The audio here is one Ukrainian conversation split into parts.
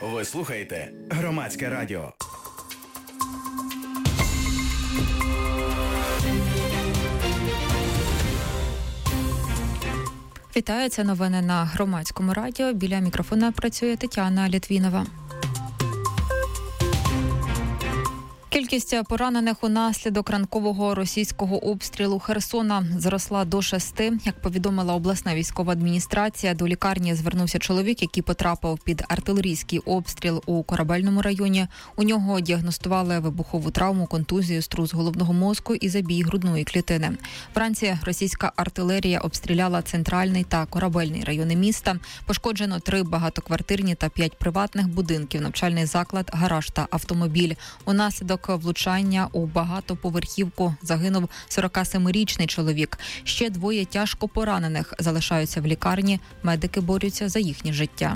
Ви слухаєте Громадське радіо. Вітаю, це новини на Громадському радіо. Біля мікрофона працює Тетяна Літвінова. Кількість поранених унаслідок ранкового російського обстрілу Херсона зросла до 6. Як повідомила обласна військова адміністрація, до лікарні звернувся чоловік, який потрапив під артилерійський обстріл у Корабельному районі. У нього діагностували вибухову травму, контузію, струс головного мозку і забій грудної клітини. Вранці російська артилерія обстріляла центральний та Корабельний райони міста. Пошкоджено 3 багатоквартирні та 5 приватних будинків, навчальний заклад, гараж та автомобіль. Унаслідок влучання у багатоповерхівку загинув 47-річний чоловік. Ще 2 тяжко поранених залишаються в лікарні. Медики борються за їхнє життя.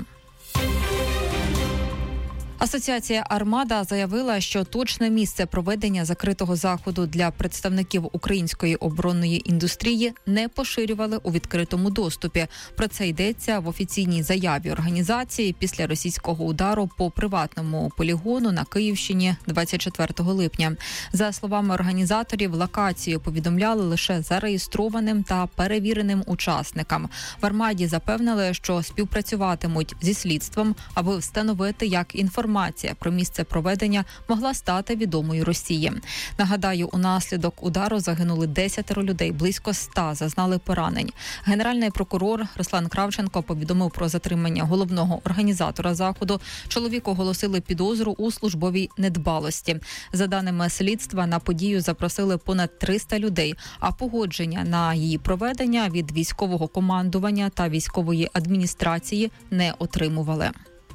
Асоціація «Армада» заявила, що точне місце проведення закритого заходу для представників української оборонної індустрії не поширювали у відкритому доступі. Про це йдеться в офіційній заяві організації після російського удару по приватному полігону на Київщині 24 липня. За словами організаторів, локацію повідомляли лише зареєстрованим та перевіреним учасникам. В «Армаді» запевнили, що співпрацюватимуть зі слідством, аби встановити, як інформація про місце проведення могла стати відомою Росії. Нагадаю, унаслідок удару загинули 10 людей, близько 100 зазнали поранень. Генеральний прокурор Руслан Кравченко повідомив про затримання головного організатора заходу. Чоловіку оголосили підозру у службовій недбалості. За даними слідства, на подію запросили понад 300 людей, а погодження на її проведення від військового командування та військової адміністрації не отримували.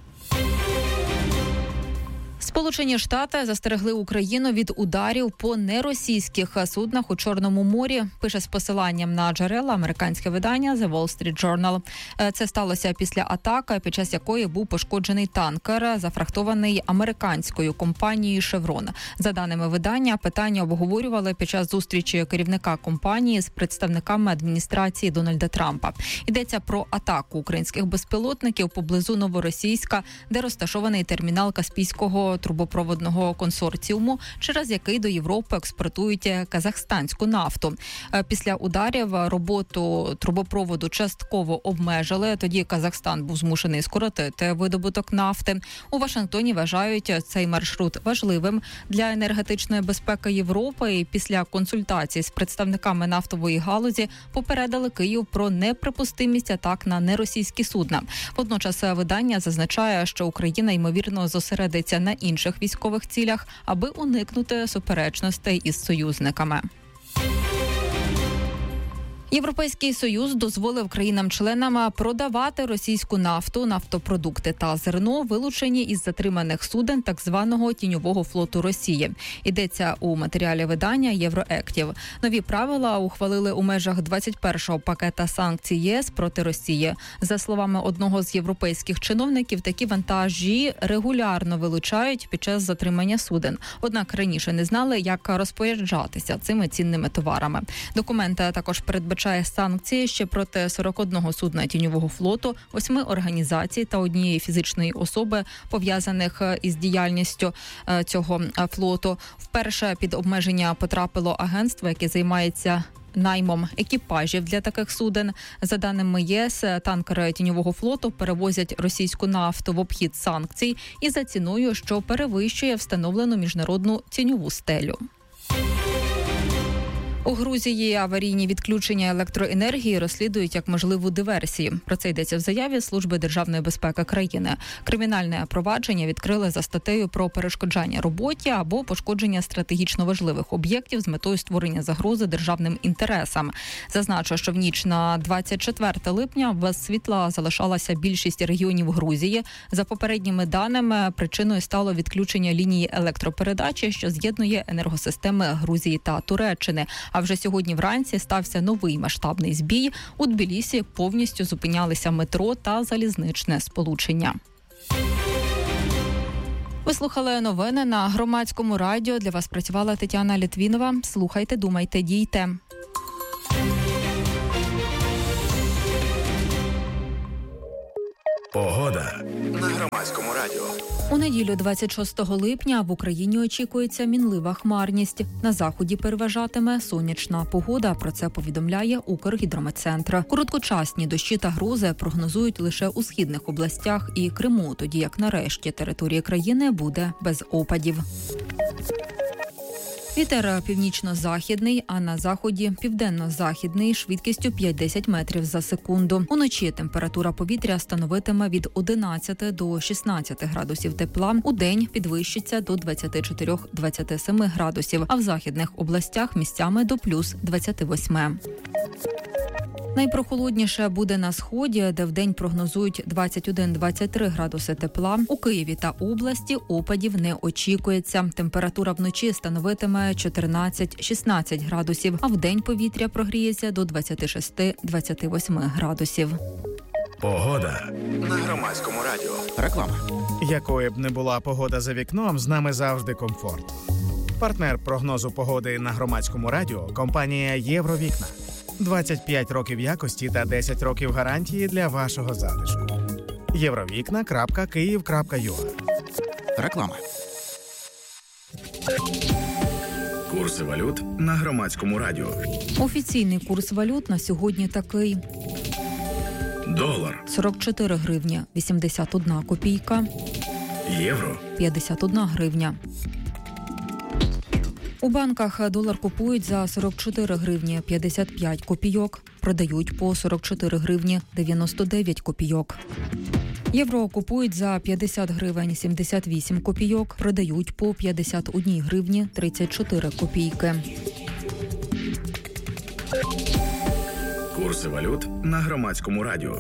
Сполучені Штати застерегли Україну від ударів по неросійських суднах у Чорному морі, пише з посиланням на джерела американське видання The Wall Street Journal. Це сталося після атаки, під час якої був пошкоджений танкер, зафрахтований американською компанією «Шеврон». За даними видання, питання обговорювали під час зустрічі керівника компанії з представниками адміністрації Дональда Трампа. Йдеться про атаку українських безпілотників поблизу Новоросійська, де розташований термінал Каспійського трубопроводного консорціуму, через який до Європи експортують казахстанську нафту. Після ударів роботу трубопроводу частково обмежили, тоді Казахстан був змушений скоротити видобуток нафти. У Вашингтоні вважають цей маршрут важливим для енергетичної безпеки Європи і після консультацій з представниками нафтової галузі попередили Київ про неприпустимість атак на неросійські судна. Водночас видання зазначає, що Україна, ймовірно, зосередиться на інших військових цілях, аби уникнути суперечностей із союзниками. Європейський Союз дозволив країнам-членам продавати російську нафту, нафтопродукти та зерно, вилучені із затриманих суден так званого тіньового флоту Росії. Йдеться у матеріалі видання «Євроектів». Нові правила ухвалили у межах 21-го пакета санкцій ЄС проти Росії. За словами одного з європейських чиновників, такі вантажі регулярно вилучають під час затримання суден. Однак раніше не знали, як розпоряджатися цими цінними товарами. Документ також передбачає санкції ще проти 41 судна тіньового флоту, 8 організацій та 1 фізичної особи, пов'язаних із діяльністю цього флоту. Вперше під обмеження потрапило агентство, яке займається наймом екіпажів для таких суден. За даними ЄС, танкери тіньового флоту перевозять російську нафту в обхід санкцій і за ціною, що перевищує встановлену міжнародну тіньову стелю. У Грузії аварійні відключення електроенергії розслідують як можливу диверсію. Про це йдеться в заяві Служби державної безпеки країни. Кримінальне провадження відкрили за статтею про перешкоджання роботі або пошкодження стратегічно важливих об'єктів з метою створення загрози державним інтересам. Зазначу, що в ніч на 24 липня без світла залишалася більшість регіонів Грузії. За попередніми даними, причиною стало відключення лінії електропередачі, що з'єднує енергосистеми Грузії та Туреччини. А вже сьогодні вранці стався новий масштабний збій. У Тбілісі повністю зупинялися метро та залізничне сполучення. Ви слухали новини на Громадському радіо. Для вас працювала Тетяна Літвінова. Слухайте, думайте, дійте. Погода. Погода на Громадському радіо. У неділю 26 липня в Україні очікується мінлива хмарність. На заході переважатиме сонячна погода. Про це повідомляє Укргідрометцентр. Короткочасні дощі та грози прогнозують лише у східних областях і Криму, тоді як на решті території країни буде без опадів. Вітер північно-західний, а на заході південно-західний швидкістю 5-10 метрів за секунду. Уночі температура повітря становитиме від 11 до 16 градусів тепла. Удень підвищиться до 24-27 градусів, а в західних областях місцями до плюс 28. Найпрохолодніше буде на сході, де вдень прогнозують 21-23 градуси тепла. У Києві та області опадів не очікується. Температура вночі становитиме 14-16 градусів, а вдень повітря прогріється до 26-28 градусів. Погода на Громадському радіо. Реклама. Якою б не була погода за вікном, з нами завжди комфорт. Партнер прогнозу погоди на Громадському радіо – компанія «Євровікна». 25 років якості та 10 років гарантії для вашого затишку. Євровікна.Київ.ua. Реклама. Курси валют на Громадському радіо. Офіційний курс валют на сьогодні такий. Долар. 44 гривні 81 копійка. Євро. 51 гривня. У банках долар купують за 44 гривні 55 копійок, продають по 44 гривні 99 копійок. Євро купують за 50 гривень 78 копійок, продають по 51 гривні 34 копійки. Курси валют на Громадському радіо.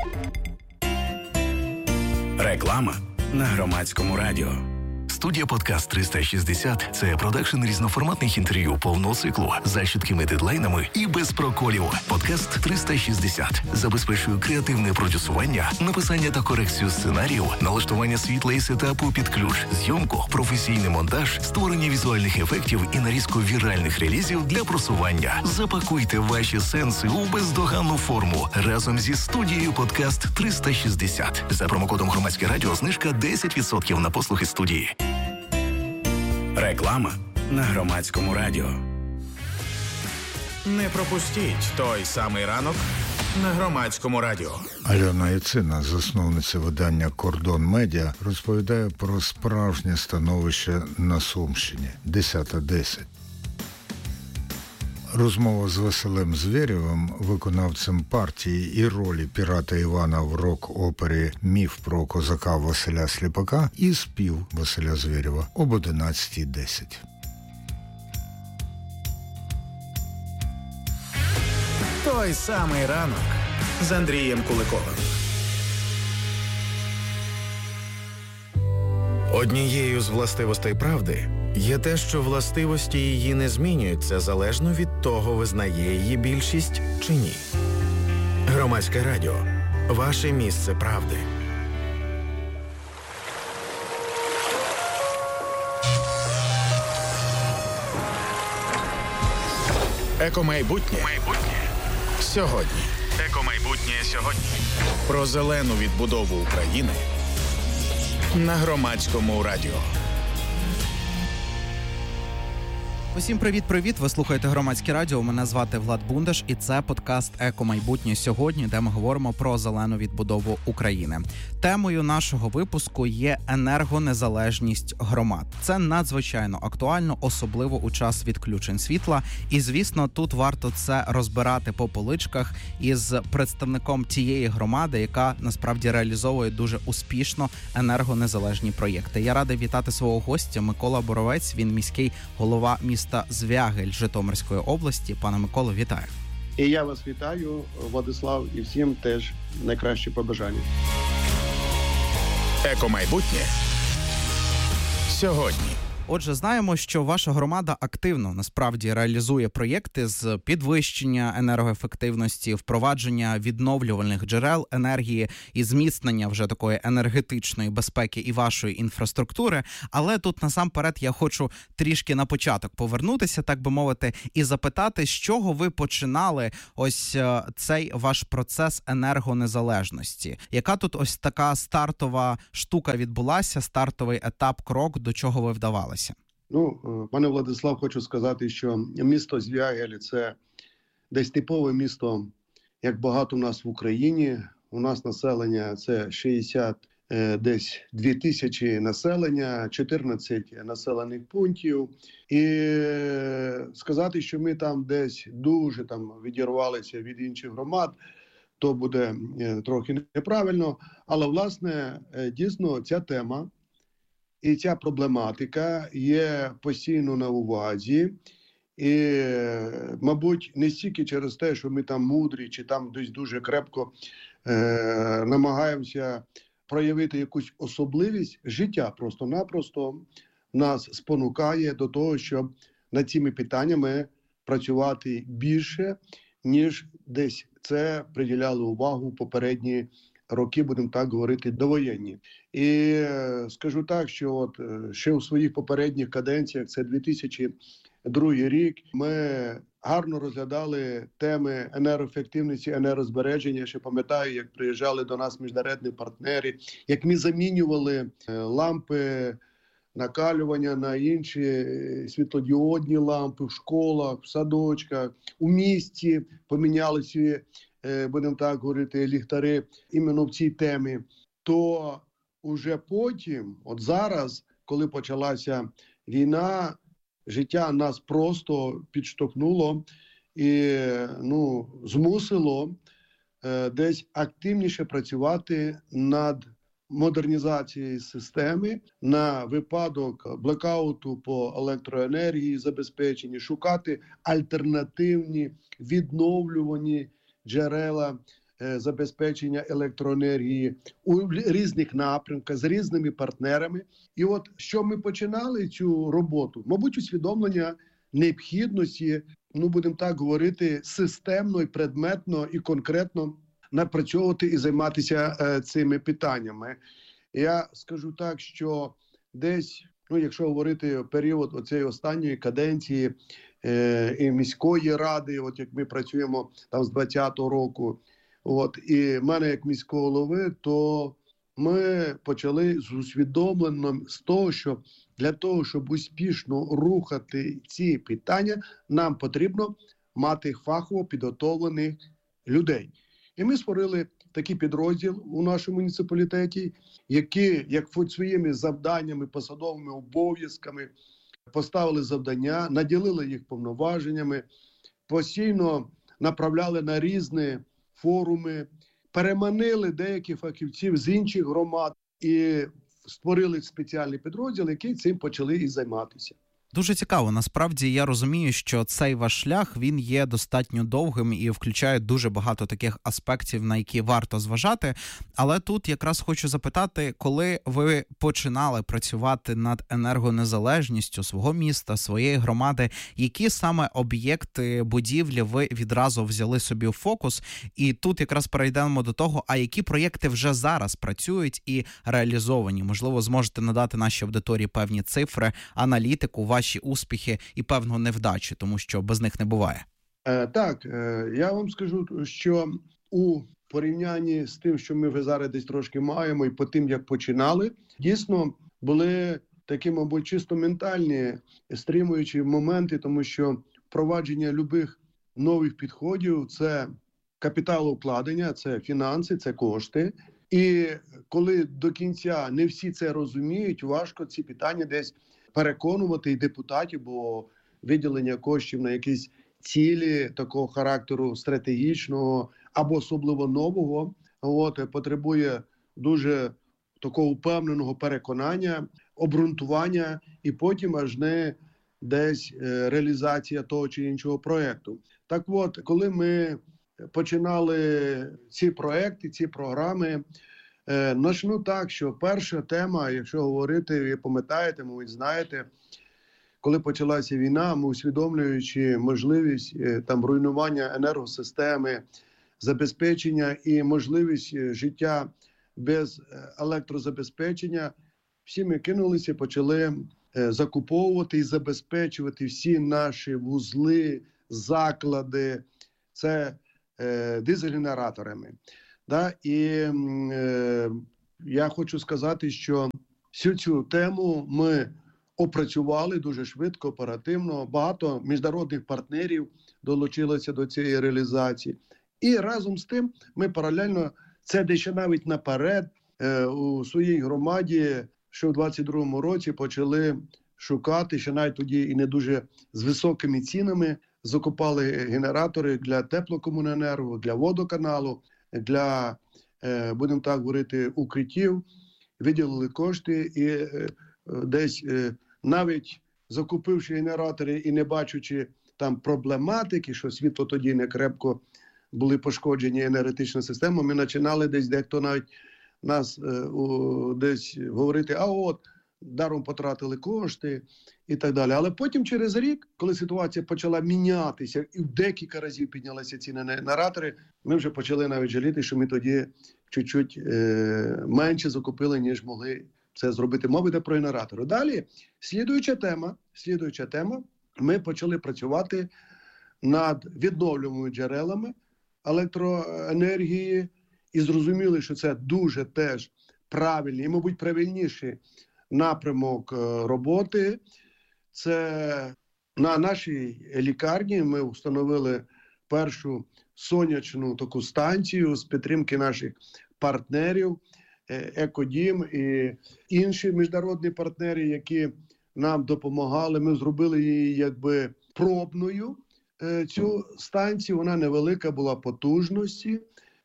Реклама на Громадському радіо. Студія «Подкаст 360» – це продакшн різноформатних інтерв'ю повного циклу за чіткими дедлайнами і без проколів. «Подкаст 360» забезпечує креативне продюсування, написання та корекцію сценаріїв, налаштування світла і сетапу під ключ, зйомку, професійний монтаж, створення візуальних ефектів і нарізку віральних релізів для просування. Запакуйте ваші сенси у бездоганну форму разом зі студією «Подкаст 360». За промокодом «Громадське радіо» знижка 10% на послуги студії. Реклама на Громадському радіо. Не пропустіть той самий ранок на Громадському радіо. Альона Яцина, засновниця видання «Кордон Медіа», розповідає про справжнє становище на Сумщині. 10:10. Розмова з Василем Звєрєвим, виконавцем партії і ролі пірата Івана в рок-опері «Міф про козака Василя Сліпака» і спів Василя Звєрєва об 11:10. Той самий ранок з Андрієм Куликовим. Однією з властивостей правди є те, що властивості її не змінюються залежно від того, визнає її більшість чи ні. Громадське радіо. Ваше місце правди. Екомайбутнє. Сьогодні. Екомайбутнє сьогодні. Про зелену відбудову України на Громадському радіо. Усім привіт-привіт! Ви слухаєте Громадське радіо. Мене звати Влад Бундаш, і це подкаст «Екомайбутнє сьогодні», де ми говоримо про зелену відбудову України. Темою нашого випуску є енергонезалежність громад. Це надзвичайно актуально, особливо у час відключень світла. І, звісно, тут варто це розбирати по поличках із представником тієї громади, яка насправді реалізовує дуже успішно енергонезалежні проєкти. Я радий вітати свого гостя Микола Боровець. Він міський голова міста Звягель Житомирської області. Пане Миколо, вітаю. І я вас вітаю, Владислав, і всім теж найкращі побажання. Екомайбутнє сьогодні. Отже, знаємо, що ваша громада активно, насправді, реалізує проєкти з підвищення енергоефективності, впровадження відновлювальних джерел енергії і зміцнення вже такої енергетичної безпеки і вашої інфраструктури. Але тут насамперед я хочу трішки на початок повернутися, так би мовити, і запитати, з чого ви починали ось цей ваш процес енергонезалежності? Яка тут ось така стартова штука відбулася, стартовий етап, крок, до чого ви вдавалися? Пане Владислав, хочу сказати, що місто Звягель – це десь типове місто, як багато в нас в Україні. У нас населення – це 62 тисячі населення, 14 населених пунктів. І сказати, що ми там десь дуже відірвалися від інших громад, то буде трохи неправильно. Але, власне, дійсно ця тема і ця проблематика є постійно на увазі. І, мабуть, не стільки через те, що ми там мудрі, чи там десь дуже крепко намагаємося проявити якусь особливість. Життя просто-напросто нас спонукає до того, щоб над цими питаннями працювати більше, ніж десь це приділяли увагу попередні роки, будемо так говорити, довоєнні. І скажу так, що ще у своїх попередніх каденціях, це 2002 рік, ми гарно розглядали теми енергоефективності, енергозбереження. Я ще пам'ятаю, як приїжджали до нас міжнародні партнери, як ми замінювали лампи накалювання на інші світлодіодні лампи в школах, в садочках, у місті поміняли ці, будемо так говорити, ліхтари іменно в цій темі. То уже потім, от зараз, коли почалася війна, життя нас просто підштовхнуло і змусило десь активніше працювати над модернізацією системи на випадок блекауту по електроенергії, забезпеченні, шукати альтернативні відновлювані джерела забезпечення електроенергії у різних напрямках з різними партнерами. І от що ми починали цю роботу? Мабуть, усвідомлення необхідності, будемо так говорити, системно і предметно і конкретно напрацьовувати і займатися цими питаннями. Я скажу так, що десь, якщо говорити період оцеї останньої каденції і міської ради, от як ми працюємо там з 2020 року, і в мене як міського голови, то ми почали з усвідомленням з того, що для того, щоб успішно рухати ці питання, нам потрібно мати фахово підготовлених людей. І ми створили такий підрозділ у нашому муніципалітеті, які, як своїми завданнями, посадовими обов'язками поставили завдання, наділили їх повноваженнями, постійно направляли на різні форуми, переманили деяких фахівців з інших громад і створили спеціальний підрозділ, який цим почали і займатися. Дуже цікаво. Насправді, я розумію, що цей ваш шлях, він є достатньо довгим і включає дуже багато таких аспектів, на які варто зважати. Але тут якраз хочу запитати, коли ви починали працювати над енергонезалежністю свого міста, своєї громади, які саме об'єкти будівлі ви відразу взяли собі у фокус? І тут якраз перейдемо до того, а які проєкти вже зараз працюють і реалізовані? Можливо, зможете надати нашій аудиторії певні цифри, аналітику, ваші успіхи і певну невдачу, тому що без них не буває. Так, я вам скажу, що у порівнянні з тим, що ми вже зараз десь трошки маємо, і по тим, як починали, дійсно були такі, мабуть, чисто ментальні стримуючі моменти, тому що впровадження любих нових підходів – це капіталовкладення, це фінанси, це кошти. І коли до кінця не всі це розуміють, важко ці питання десь переконувати і депутатів, бо виділення коштів на якісь цілі такого характеру стратегічного або особливо нового, потребує дуже такого впевненого переконання, обґрунтування і потім аж не десь реалізація того чи іншого проєкту. Так от, коли ми починали ці проєкти, ці програми, Начну так, що перша тема, якщо говорити, ви пам'ятаєте, мабуть, знаєте, коли почалася війна, ми усвідомлюючи можливість там руйнування енергосистеми, забезпечення і можливість життя без електрозабезпечення, всі ми кинулися і почали закуповувати і забезпечувати всі наші вузли, заклади, це дизель-генераторами. Да? І я хочу сказати, що всю цю тему ми опрацювали дуже швидко, оперативно. Багато міжнародних партнерів долучилося до цієї реалізації. І разом з тим ми паралельно, це дещо навіть наперед, у своїй громаді, що в 22-му році почали шукати, що навіть тоді і не дуже з високими цінами, закупали генератори для теплокомуненерго, для водоканалу, для, будемо так говорити, укриттів, виділили кошти і десь навіть закупивши генератори і не бачучи там проблематики, що світло тоді не крепко були пошкоджені енергетична система, ми починали десь дехто навіть нас десь говорити, а от даром потратили кошти і так далі. Але потім через рік, коли ситуація почала мінятися і в декілька разів піднялися ціни на генератори, ми вже почали навіть жаліти, що ми тоді чуть-чуть менше закупили, ніж могли це зробити. Мова йде про генератори. Далі, слідуюча тема, ми почали працювати над відновлюваними джерелами електроенергії і зрозуміли, що це дуже теж правильний і, мабуть, правильніший напрямок роботи. Це на нашій лікарні ми встановили першу сонячну таку станцію з підтримки наших партнерів, Екодім і інші міжнародні партнери, які нам допомагали. Ми зробили її якби пробною, цю станцію, вона невелика була потужності.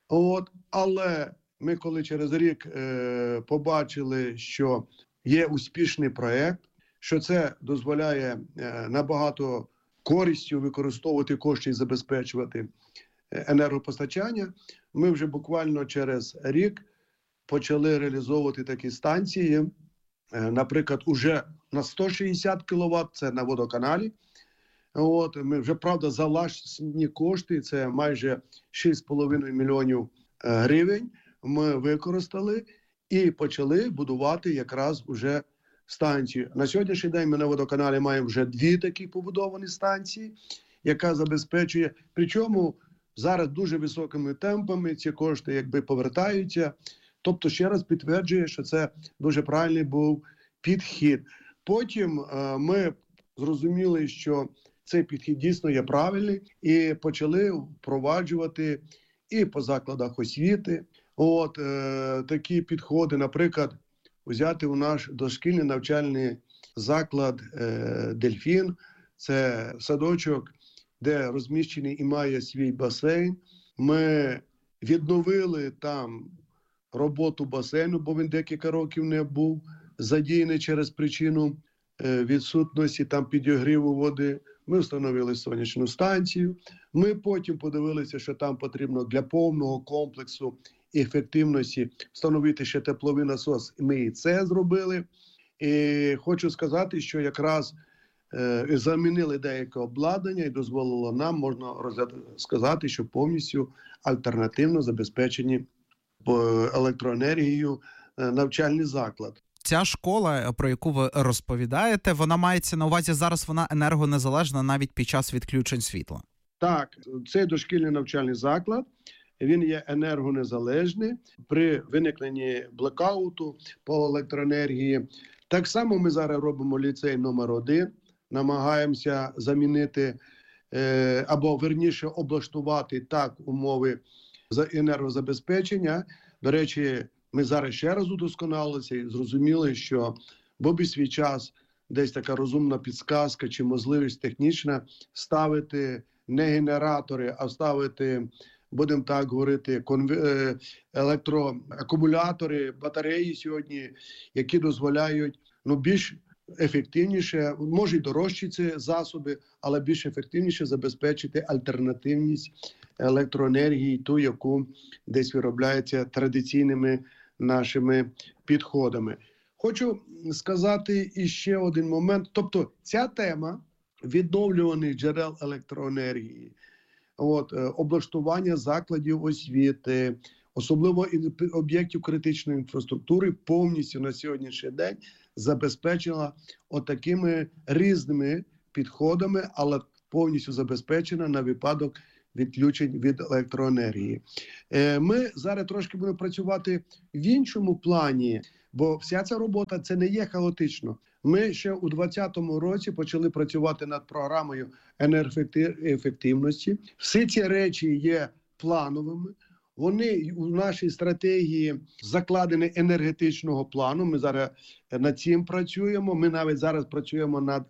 Але ми коли через рік побачили, що є успішний проєкт, що це дозволяє набагато користю використовувати кошти і забезпечувати енергопостачання, ми вже буквально через рік почали реалізовувати такі станції, наприклад, уже на 160 кВт, це на водоканалі. Ми вже, правда, за власні кошти, це майже 6,5 мільйонів гривень, ми використали і почали будувати якраз уже станцію. На сьогоднішній день ми на водоканалі маємо вже 2 такі побудовані станції, яка забезпечує, причому зараз дуже високими темпами ці кошти якби повертаються. Тобто ще раз підтверджує, що це дуже правильний був підхід. Потім ми зрозуміли, що цей підхід дійсно є правильний і почали впроваджувати і по закладах освіти. Такі підходи, наприклад, взяти у наш дошкільний навчальний заклад «Дельфін». Це садочок, де розміщений і має свій басейн. Ми відновили там роботу басейну, бо він декілька років не був задіяний через причину відсутності там підігріву води. Ми встановили сонячну станцію. Ми потім подивилися, що там потрібно для повного комплексу ефективності встановити ще тепловий насос. Ми і це зробили. І хочу сказати, що якраз замінили деяке обладнання і дозволило нам, можна сказати, що повністю альтернативно забезпечені електроенергією навчальний заклад. Ця школа, про яку ви розповідаєте, вона мається на увазі зараз, вона енергонезалежна навіть під час відключень світла? Так, цей дошкільний навчальний заклад, він є енергонезалежний при виникненні блекауту по електроенергії. Так само ми зараз робимо ліцей номер 1, намагаємося замінити або верніше облаштувати так умови енергозабезпечення. До речі, ми зараз ще раз удосконалилися і зрозуміли, що був і свій час десь така розумна підсказка чи можливість технічна ставити не генератори, а ставити, будемо так говорити, електроакумулятори, батареї сьогодні, які дозволяють більш ефективніше, може й дорожчі ці засоби, але більш ефективніше забезпечити альтернативність електроенергії, ту, яку десь виробляється традиційними нашими підходами. Хочу сказати іще один момент. Тобто ця тема відновлюваних джерел електроенергії, облаштування закладів освіти, особливо об'єктів критичної інфраструктури, повністю на сьогоднішній день забезпечена отакими різними підходами, але повністю забезпечена на випадок відключень від електроенергії. Ми зараз трошки будемо працювати в іншому плані, бо вся ця робота – це не є хаотично. Ми ще у 2020 році почали працювати над програмою енергоефективності. Всі ці речі є плановими. Вони у нашій стратегії закладені енергетичного плану. Ми зараз над цим працюємо. Ми навіть зараз працюємо над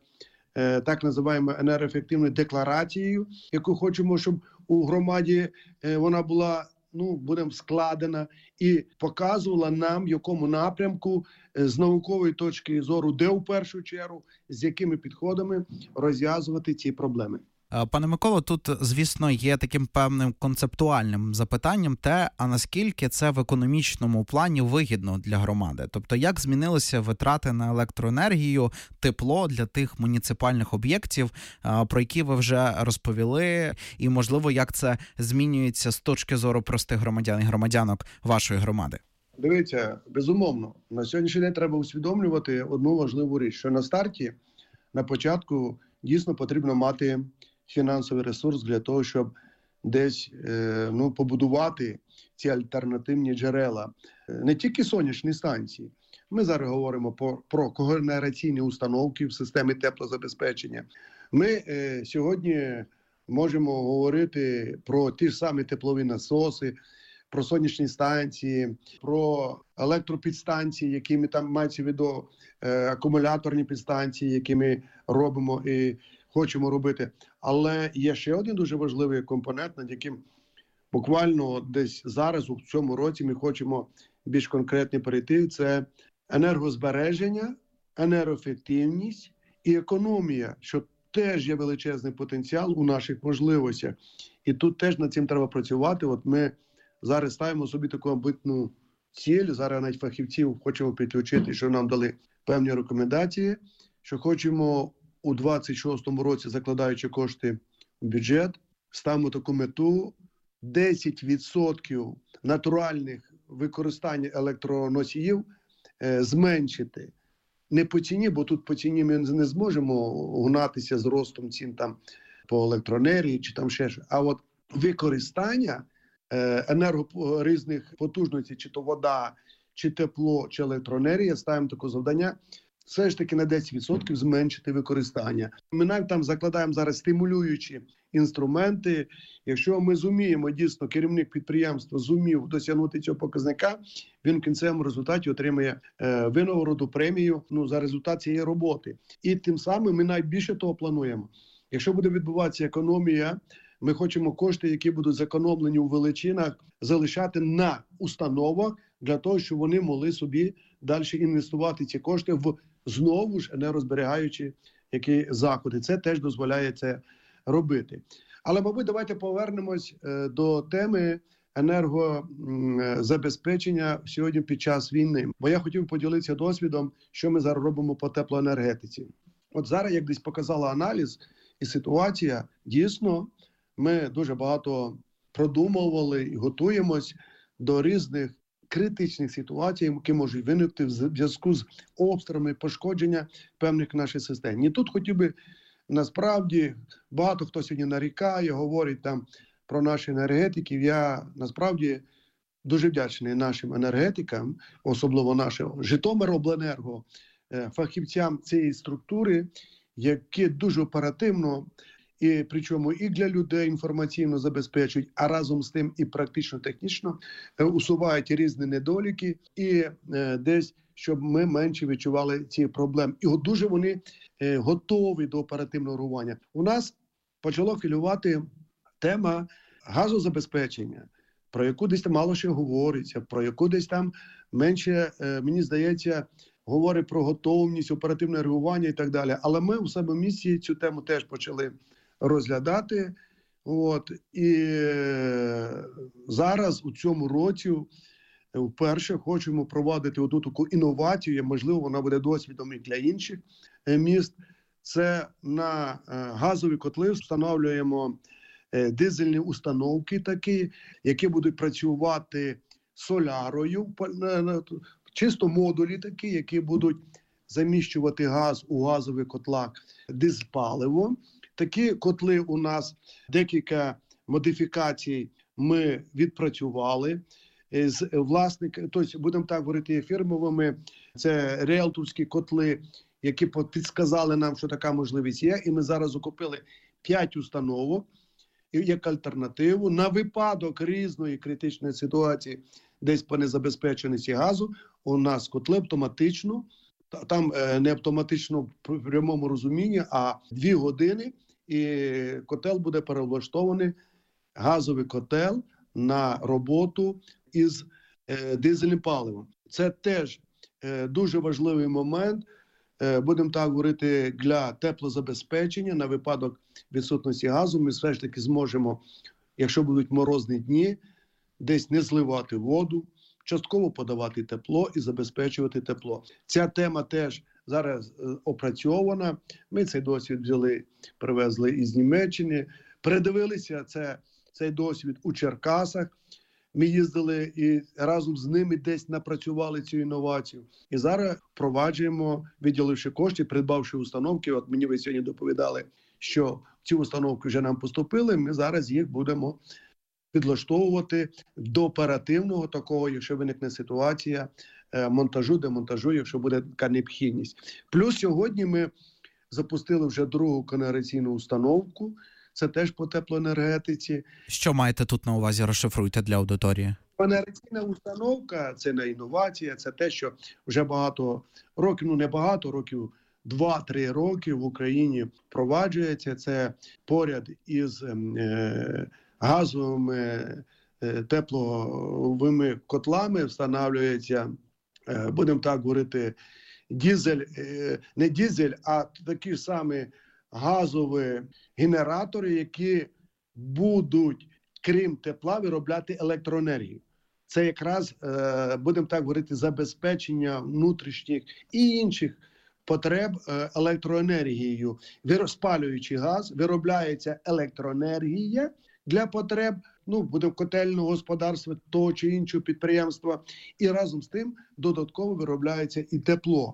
так називаємо енергоефективною декларацією, яку хочемо, щоб у громаді вона була, будемо складена і показувала нам, в якому напрямку з наукової точки зору, де в першу чергу, з якими підходами розв'язувати ці проблеми. Пане Миколо, тут, звісно, є таким певним концептуальним запитанням а наскільки це в економічному плані вигідно для громади? Тобто, як змінилися витрати на електроенергію, тепло для тих муніципальних об'єктів, про які ви вже розповіли, і, можливо, як це змінюється з точки зору простих громадян і громадянок вашої громади? Дивіться, безумовно, на сьогоднішній день треба усвідомлювати одну важливу річ, що на старті, на початку, дійсно потрібно мати фінансовий ресурс для того, щоб десь побудувати ці альтернативні джерела. Не тільки сонячні станції. Ми зараз говоримо про когенераційні установки в системі теплозабезпечення. Ми сьогодні можемо говорити про ті ж самі теплові насоси, про сонячні станції, про електропідстанції, якими там мається в виду акумуляторні підстанції, які ми робимо і хочемо робити. Але є ще один дуже важливий компонент, над яким буквально десь зараз, у цьому році, ми хочемо більш конкретно перейти. Це енергозбереження, енергоефективність і економія, що теж є величезний потенціал у наших можливостях. І тут теж над цим треба працювати. От ми зараз ставимо собі таку амбітну ціль, зараз навіть фахівців хочемо підключити, що нам дали певні рекомендації, що хочемо у 26-му році, закладаючи кошти в бюджет, ставимо таку мету 10% натуральних використання електроносіїв зменшити. Не по ціні, бо тут по ціні ми не зможемо гнатися з ростом цін там по електроенергії чи там ще щось. А от використання різних потужностей, чи то вода, чи тепло, чи електроенергія, ставимо таке завдання, все ж таки на 10% зменшити використання. Ми навіть там закладаємо зараз стимулюючі інструменти. Якщо ми зуміємо, дійсно, керівник підприємства зумів досягнути цього показника, він в кінцевому результаті отримає винагороду, премію за результат цієї роботи. І тим самим ми навіть більше того плануємо. Якщо буде відбуватися економія, ми хочемо кошти, які будуть зекономлені у величинах, залишати на установах для того, щоб вони могли собі далі інвестувати ці кошти в знову ж енергозберігаючі які заходи. Це теж дозволяє це робити. Але, мабуть, давайте повернемось до теми енергозабезпечення сьогодні під час війни. Бо я хотів поділитися досвідом, що ми зараз робимо по теплоенергетиці. От зараз, як десь показала аналіз і ситуація, дійсно, ми дуже багато продумували і готуємось до різних критичних ситуацій, які можуть виникти в зв'язку з обстрілами, пошкодження певних наших систем. І тут хотів би, насправді, багато хто сьогодні нарікає, говорить там про наших енергетиків. Я, насправді, дуже вдячний нашим енергетикам, особливо нашого Житомиробленерго, фахівцям цієї структури, які дуже оперативно, і причому і для людей інформаційно забезпечують, а разом з тим і практично-технічно усувають різні недоліки і десь, щоб ми менше відчували ці проблеми. І от дуже вони готові до оперативного реагування. У нас почало хвилювати тема газозабезпечення, про яку десь там мало що говориться, про яку десь там менше, мені здається, говорить про готовність, оперативне реагування і так далі. Але ми у себе в місті цю тему теж почали розглядати. І зараз у цьому році вперше хочемо проводити одну таку інновацію, можливо, вона буде досвідом і для інших міст. Це на газові котли встановлюємо дизельні установки такі, які будуть працювати солярою, чисто модулі такі, які будуть заміщувати газ у газових котлах дизпаливо. Такі котли у нас декілька модифікацій ми відпрацювали з власниками, тобто, будемо так говорити, фірмовими, це ріелторські котли, які підсказали нам, що така можливість є, і ми зараз закупили 5 установок як альтернативу на випадок різної критичної ситуації десь по незабезпеченості газу. У нас котли автоматично, там не автоматично в прямому розумінні, а 2 години, і котел буде перевлаштований, газовий котел, на роботу із дизельним паливом. Це теж дуже важливий момент, будемо так говорити, для теплозабезпечення на випадок відсутності газу. Ми все ж таки зможемо, якщо будуть морозні дні, десь не зливати воду, частково подавати тепло і забезпечувати тепло. Ця тема теж зараз опрацьована. Ми цей досвід взяли, привезли із Німеччини, передивилися цей досвід у Черкасах. Ми їздили і разом з ними десь напрацювали цю інновацію. І зараз впроваджуємо, виділивши кошти, придбавши установки. От мені ви сьогодні доповідали, що ці установки вже нам поступили, ми зараз їх будемо підлаштовувати до оперативного такого, якщо виникне ситуація, монтажу, демонтажу, якщо буде така необхідність. Плюс сьогодні ми запустили вже другу когенераційну установку, це теж по теплоенергетиці. Що маєте тут на увазі? Розшифруйте для аудиторії. Когенераційна установка – це не інновація, це те, що вже багато років, не багато років, 2-3 роки в Україні впроваджується. Це поряд із газовими тепловими котлами встановлюється, будемо так говорити, дизель, не дизель, а такі ж самі газові генератори, які будуть, крім тепла, виробляти електроенергію. Це якраз, будемо так говорити, забезпечення внутрішніх і інших потреб електроенергією. Спалюючи газ, виробляється електроенергія для потреб, буде котельного господарства, того чи іншого підприємства, і разом з тим додатково виробляється і тепло.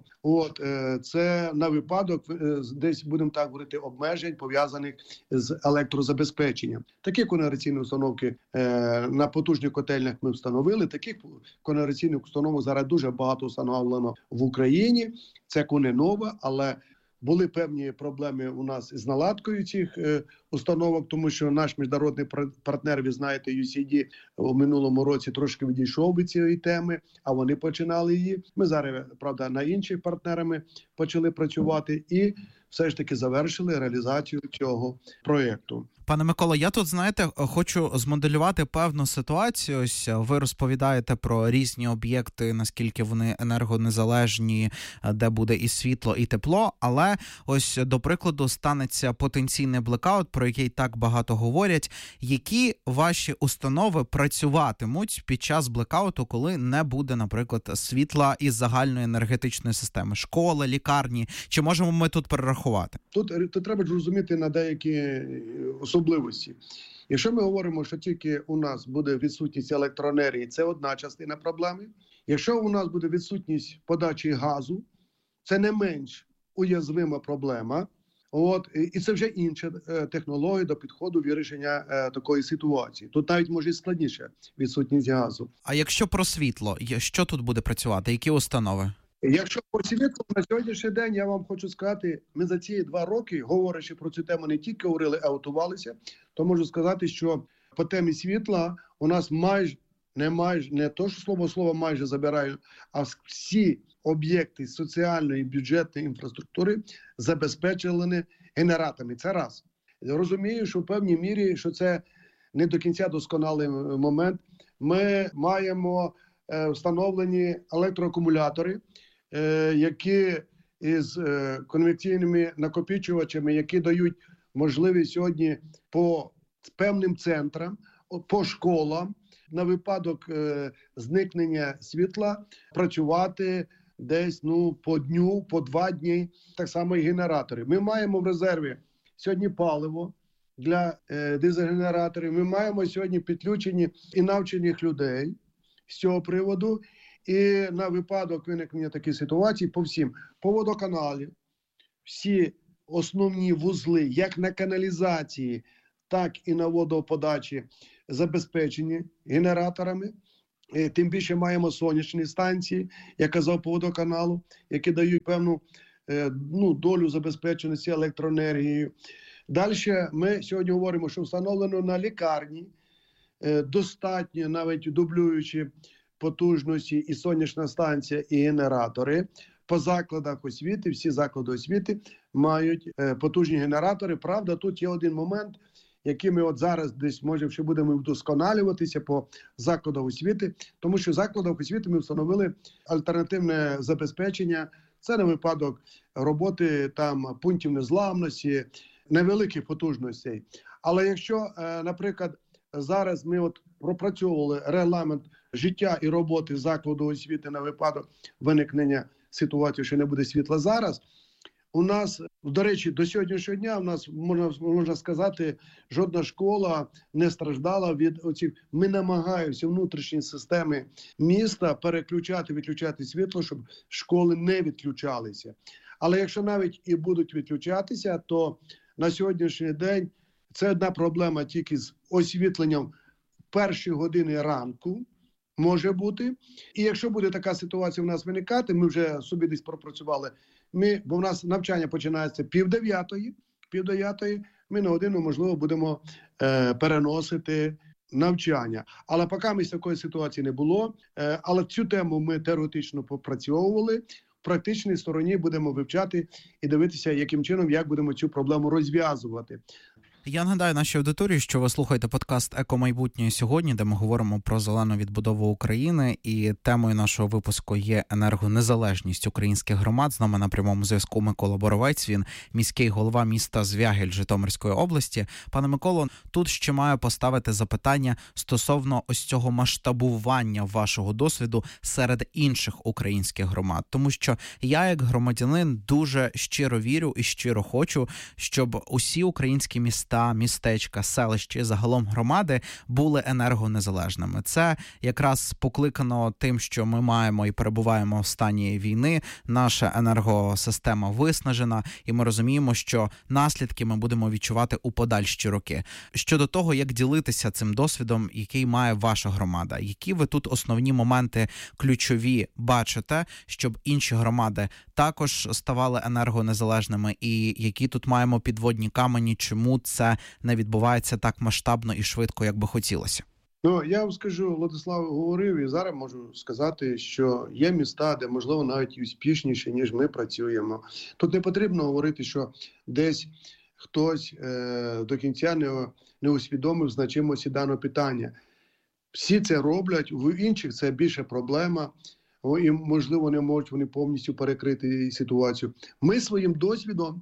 Це на випадок, десь, будемо так говорити, обмежень, пов'язаних з електрозабезпеченням. Такі когенераційні установки на потужних котельнях ми встановили. Таких когенераційних установок зараз дуже багато встановлено в Україні. Це не нове, але були певні проблеми у нас з наладкою цих установок, тому що наш міжнародний партнер, ви знаєте, UCD, у минулому році трошки відійшов від цієї теми, а вони починали її. Ми зараз, правда, на інших партнерами почали працювати і все ж таки завершили реалізацію цього проєкту. Пане Микола, я тут, знаєте, хочу змоделювати певну ситуацію. Ось ви розповідаєте про різні об'єкти, наскільки вони енергонезалежні, де буде і світло, і тепло. Але ось, до прикладу, станеться потенційний блекаут, про який так багато говорять. Які ваші установи працюватимуть під час блекауту, коли не буде, наприклад, світла із загальної енергетичної системи? Школи, лікарні? Чи можемо ми тут перерахувати? Тут треба зрозуміти на деякі особливості. Якщо ми говоримо, що тільки у нас буде відсутність електроенергії, це одна частина проблеми. Якщо у нас буде відсутність подачі газу, це не менш уязвима проблема. І це вже інша технологія до підходу вирішення такої ситуації. Тут навіть може і складніше відсутність газу. А якщо про світло, що тут буде працювати? Які установи? Якщо по світлу, на сьогоднішній день, я вам хочу сказати, ми за ці 2 роки, говорячи про цю тему, не тільки говорили, а готувалися, то можу сказати, що по темі світла у нас не то, що слово майже забираю, а всі об'єкти соціальної і бюджетної інфраструктури забезпечені генераторами. Це раз. Розумію, що в певній мірі, що це не до кінця досконалий момент. Ми маємо встановлені електроакумулятори, які із конвекційними накопичувачами, які дають можливість сьогодні по певним центрам, по школам, на випадок зникнення світла працювати десь по дню, по 2 дні, так само і генератори. Ми маємо в резерві сьогодні паливо для дизель-генераторів, ми маємо сьогодні підключені і навчених людей з цього приводу, і на випадок виникнення таких ситуацій по водоканалі, всі основні вузли, як на каналізації, так і на водоподачі, забезпечені генераторами. Тим більше маємо сонячні станції, я казав, по водоканалу, які дають певну долю забезпеченості електроенергією. Далі ми сьогодні говоримо, що встановлено на лікарні достатньо, навіть дублюючи потужності, і сонячна станція, і генератори. По закладах освіти, всі заклади освіти мають потужні генератори. Правда, тут є один момент, який ми от зараз десь, може, ще будемо вдосконалюватися по закладах освіти, тому що в закладах освіти ми встановили альтернативне забезпечення. Це на випадок роботи там пунктів незламності, невеликих потужностей. Але якщо, наприклад, зараз ми от пропрацьовували регламент життя і роботи закладу освіти на випадок виникнення ситуації, що не буде світла зараз, у нас, до речі, до сьогоднішнього дня у нас, можна сказати, жодна школа не страждала від оцих. Ми намагаємося внутрішні системи міста відключати світло, щоб школи не відключалися. Але якщо навіть і будуть відключатися, то на сьогоднішній день це одна проблема тільки з освітленням перші години ранку, може бути. І якщо буде така ситуація в нас виникати, ми вже собі десь пропрацювали, бо в нас навчання починається 8:30, ми на годину, можливо, будемо переносити навчання. Але поки ми такої ситуації не було, але цю тему ми теоретично попрацьовували, в практичній стороні будемо вивчати і дивитися, яким чином, як будемо цю проблему розв'язувати. Я нагадаю нашій аудиторії, що ви слухаєте подкаст «Еко-майбутнє» сьогодні, де ми говоримо про зелену відбудову України, і темою нашого випуску є енергонезалежність українських громад. З нами на прямому зв'язку Микола Боровець, він міський голова міста Звягель Житомирської області. Пане Миколо, тут ще маю поставити запитання стосовно ось цього масштабування вашого досвіду серед інших українських громад. Тому що я, як громадянин, дуже щиро вірю і щиро хочу, щоб усі українські міста, містечка, селища, загалом громади були енергонезалежними. Це якраз покликано тим, що ми маємо і перебуваємо в стані війни, наша енергосистема виснажена, і ми розуміємо, що наслідки ми будемо відчувати у подальші роки. Щодо того, як ділитися цим досвідом, який має ваша громада, які ви тут основні моменти ключові бачите, щоб інші громади також ставали енергонезалежними, і які тут маємо підводні камені, чому це не відбувається так масштабно і швидко, як би хотілося? Я вам скажу, Владислав говорив, і зараз можу сказати, що є міста, де, можливо, навіть успішніше, ніж ми працюємо. Тут не потрібно говорити, що десь хтось до кінця не усвідомив значимості даного питання. Всі це роблять, в інших це більше проблема, і, можливо, не можуть вони повністю перекрити ситуацію. Ми своїм досвідом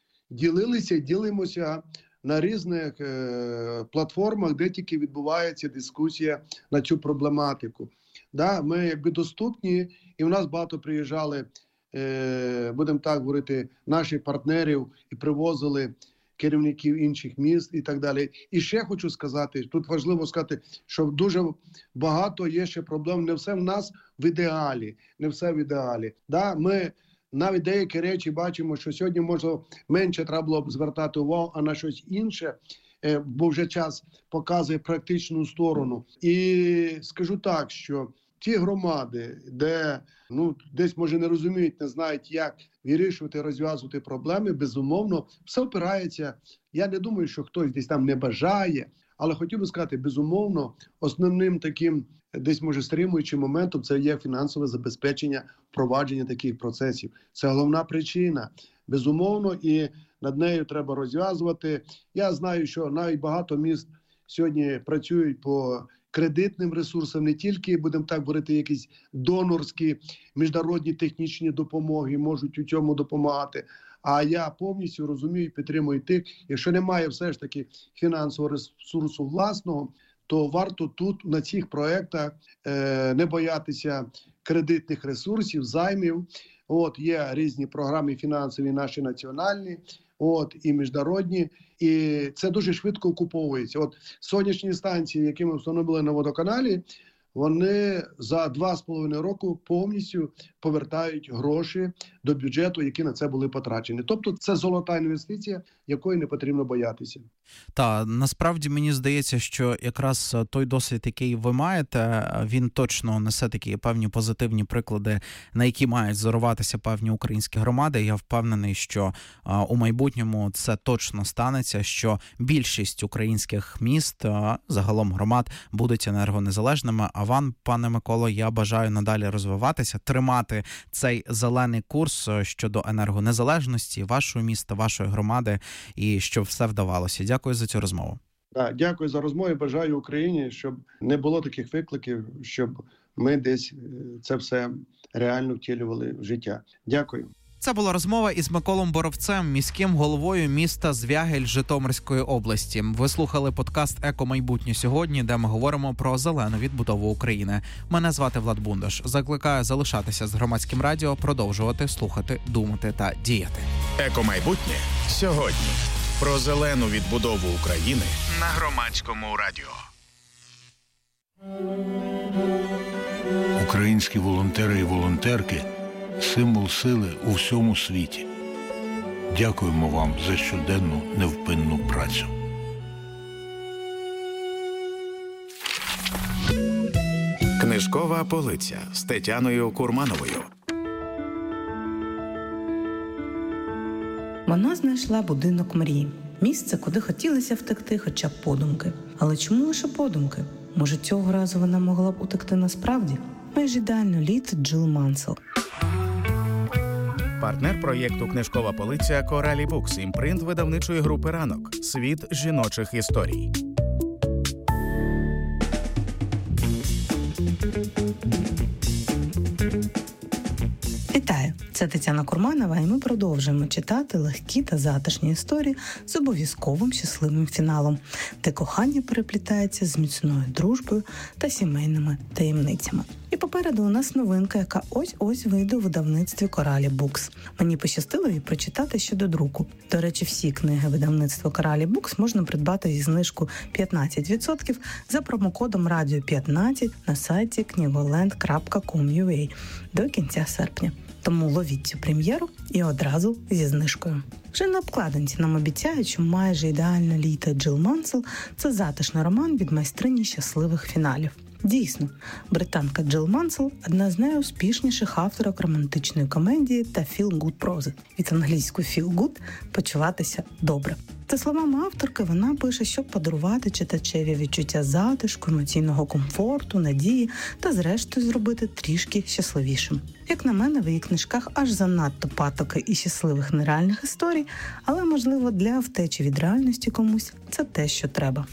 ділимося на різних платформах, де тільки відбувається дискусія на цю проблематику. Ми якби доступні, і в нас багато приїжджали, будемо так говорити, наших партнерів і привозили керівників інших міст і так далі. І ще хочу сказати, тут важливо сказати, що дуже багато є ще проблем, не все в нас в ідеалі, не все в ідеалі. Ми навіть деякі речі бачимо, що сьогодні, може, менше треба було б звертати увагу, а на щось інше, бо вже час показує практичну сторону. І скажу так, що ті громади, де десь, може, не розуміють, не знають, як вирішувати, розв'язувати проблеми, безумовно, все опирається. Я не думаю, що хтось десь там не бажає, але хотів би сказати, безумовно, основним таким десь, може, стримуючим моментом це є фінансове забезпечення впровадження таких процесів. Це головна причина, безумовно, і над нею треба розв'язувати. Я знаю, що навіть багато міст сьогодні працюють по кредитним ресурсам, не тільки, будемо так говорити, якісь донорські, міжнародні технічні допомоги можуть у цьому допомагати. А я повністю розумію і підтримую тих, якщо немає все ж таки фінансового ресурсу власного, то варто тут на цих проєктах не боятися кредитних ресурсів, займів. Є різні програми фінансові наші національні, і міжнародні, і це дуже швидко окуповується. Сонячні станції, які ми встановили на водоканалі, вони за 2,5 року повністю повертають гроші до бюджету, які на це були потрачені. Тобто це золота інвестиція, якої не потрібно боятися. Та насправді мені здається, що якраз той досвід, який ви маєте, він точно несе такі певні позитивні приклади, на які мають зоруватися певні українські громади. Я впевнений, що у майбутньому це точно станеться, що більшість українських міст, загалом громад, будуть енергонезалежними. А вам, пане Миколо, я бажаю надалі розвиватися, тримати цей зелений курс щодо енергонезалежності вашого міста, вашої громади, і щоб все вдавалося. Дякую за цю розмову. Дякую за розмову і бажаю Україні, щоб не було таких викликів, щоб ми десь це все реально втілювали в життя. Дякую. Це була розмова із Миколом Боровцем, міським головою міста Звягель Житомирської області. Ви слухали подкаст «Еко-майбутнє сьогодні», де ми говоримо про зелену відбудову України. Мене звати Влад Бундаш. Закликаю залишатися з Громадським радіо, продовжувати слухати, думати та діяти. «Еко-майбутнє сьогодні». Про зелену відбудову України на Громадському радіо. Українські волонтери і волонтерки – символ сили у всьому світі. Дякуємо вам за щоденну невпинну працю. Книжкова полиця з Тетяною Курмановою. Вона знайшла будинок мрії. Місце, куди хотілося втекти хоча б подумки. Але чому лише подумки? Може, цього разу вона могла б утекти насправді? Майже ідеально літо Джилл Мансел. Партнер проєкту «Книжкова полиця» Коралі Букс, імпринт видавничої групи «Ранок». Світ жіночих історій. Вітаю! Це Тетяна Курманова, і ми продовжуємо читати легкі та затишні історії з обов'язковим щасливим фіналом, де кохання переплітається з міцною дружбою та сімейними таємницями. І попереду у нас новинка, яка ось-ось вийде у видавництві Коралі Букс. Мені пощастило її прочитати ще до друку. До речі, всі книги видавництва Коралі Букс можна придбати зі знижкою 15% за промокодом «Радіо15» на сайті knigoland.com.ua до кінця серпня. Тому ловіть цю прем'єру і одразу зі знижкою. Вже на обкладинці нам обіцяють, що майже ідеальне літо Джилл Мансел – це затишний роман від майстрині щасливих фіналів. Дійсно, британка Джилл Мансел – одна з найуспішніших авторок романтичної комедії та feel-good прози. Від англійської feel good – почуватися добре. За словами авторки, вона пише, щоб подарувати читачеві відчуття затишку, емоційного комфорту, надії та, зрештою, зробити трішки щасливішим. Як на мене, в її книжках аж занадто патоки і щасливих нереальних історій, але, можливо, для втечі від реальності комусь це те, що треба.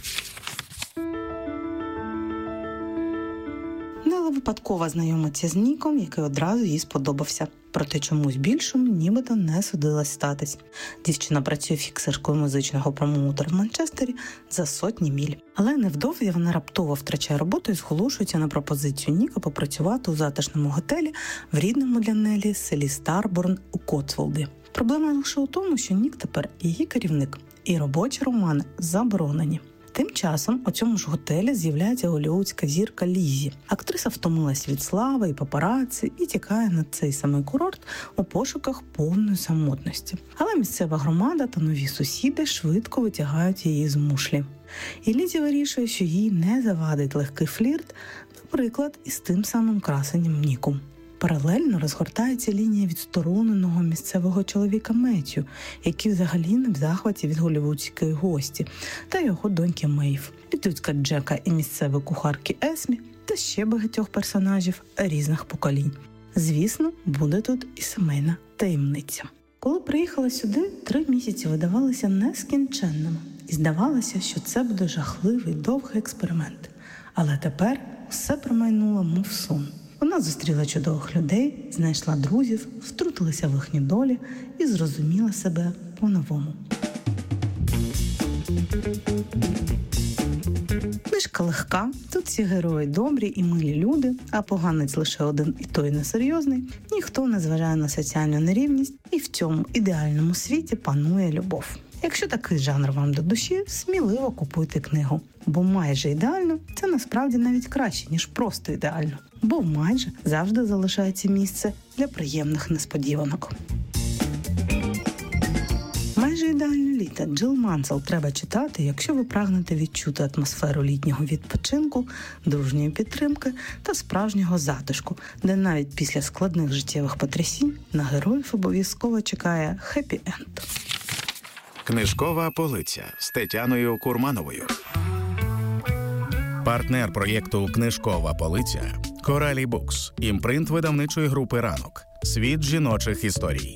Нелла випадково знайомиться з Ніком, який одразу їй сподобався. Проте чомусь більшому нібито не судилось статись. Дівчина працює фіксеркою музичного промоутера в Манчестері за сотні міль. Але невдовзі вона раптово втрачає роботу і зголошується на пропозицію Ніка попрацювати у затишному готелі в рідному для Неллі селі Старборн у Котсволді. Проблема лише у тому, що Нік тепер її керівник, і робочі романи заборонені. Тим часом у цьому ж готелі з'являється голлівудська зірка Ліззі. Актриса втомилась від слави і папараці і тікає на цей самий курорт у пошуках повної самотності. Але місцева громада та нові сусіди швидко витягають її з мушлі. І Ліззі вирішує, що їй не завадить легкий флірт, наприклад, із тим самим красенням Ніком. Паралельно розгортається лінія відстороненого місцевого чоловіка Меттью, який взагалі не в захваті від голлівудської гості, та його доньки Мейв, підлюдська Джека і місцевої кухарки Есмі, та ще багатьох персонажів різних поколінь. Звісно, буде тут і сімейна таємниця. Коли приїхала сюди, 3 місяці видавалися нескінченними. І здавалося, що це буде жахливий, довгий експеримент. Але тепер все промайнуло, мов сон. Вона зустріла чудових людей, знайшла друзів, втрутилася в їхні долі і зрозуміла себе по-новому. Книжка легка, тут всі герої добрі і милі люди, а поганець лише один і той несерйозний. Ніхто не зважає на соціальну нерівність, і в цьому ідеальному світі панує любов. Якщо такий жанр вам до душі, сміливо купуйте книгу. Бо майже ідеально – це насправді навіть краще, ніж просто ідеально. Бо майже завжди залишається місце для приємних несподіванок. Майже ідеальне літо Джил Мансел треба читати, якщо ви прагнете відчути атмосферу літнього відпочинку, дружньої підтримки та справжнього затишку, де навіть після складних життєвих потрясінь на героїв обов'язково чекає хеппі-енд. Книжкова полиця з Тетяною Курмановою. Партнер проєкту «Книжкова полиця» – Коралі Букс, імпринт видавничої групи «Ранок». Світ жіночих історій.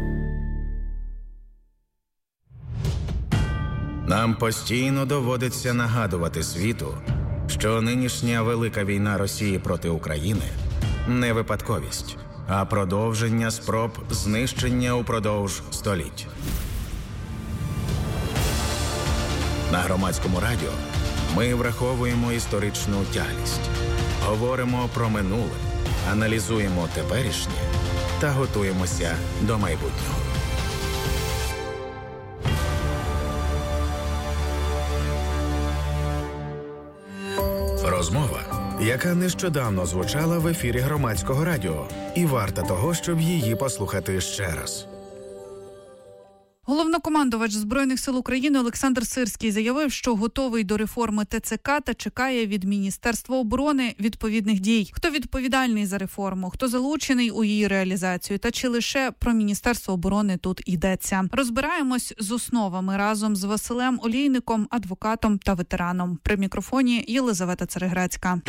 Нам постійно доводиться нагадувати світу, що нинішня велика війна Росії проти України – не випадковість, а продовження спроб знищення упродовж століть. На Громадському радіо ми враховуємо історичну тяглість, говоримо про минуле, аналізуємо теперішнє та готуємося до майбутнього. Розмова, яка нещодавно звучала в ефірі Громадського радіо, і варта того, щоб її послухати ще раз. Головнокомандувач Збройних сил України Олександр Сирський заявив, що готовий до реформи ТЦК та чекає від Міністерства оборони відповідних дій. Хто відповідальний за реформу, хто залучений у її реалізацію та чи лише про Міністерство оборони тут йдеться. Розбираємось з основами разом з Василем Олійником, адвокатом та ветераном. При мікрофоні Єлизавета Цареградська.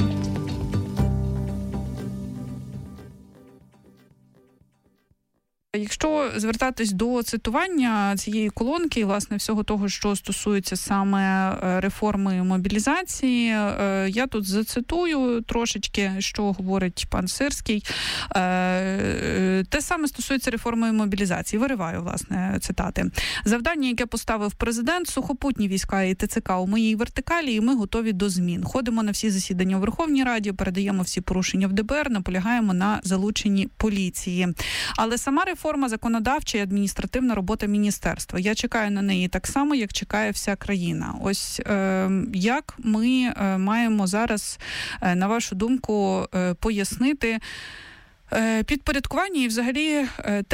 Якщо звертатись до цитування цієї колонки, власне, всього того, що стосується саме реформи мобілізації, я тут зацитую трошечки, що говорить пан Сирський. Те саме стосується реформи мобілізації. Вириваю, власне, цитати. Завдання, яке поставив президент, сухопутні війська і ТЦК у моїй вертикалі, і ми готові до змін. Ходимо на всі засідання у Верховній Раді, передаємо всі порушення в ДБР, наполягаємо на залученні поліції. Але сама реформа законодавча і адміністративна робота міністерства. Я чекаю на неї так само, як чекає вся країна. Ось як ми маємо зараз, на вашу думку, пояснити підпорядкування і взагалі